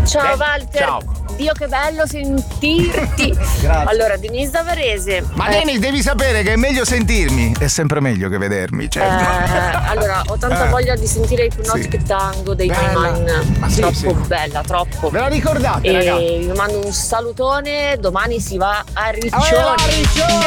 Ciao Walter. Ciao. Dio che bello sentirti. Grazie. Allora, Denise da Varese. Ma Denis, devi sapere che è meglio sentirmi. È sempre meglio che vedermi, certo. Allora, ho tanta voglia di sentire il Hypnotic Sì. Tango dei Bella. Cayman. Ma sì, Troppo sì. bella, troppo. Ve la ricordate, E raga? vi mando un salutone. Domani si va a Ah, Riccione. Riccione!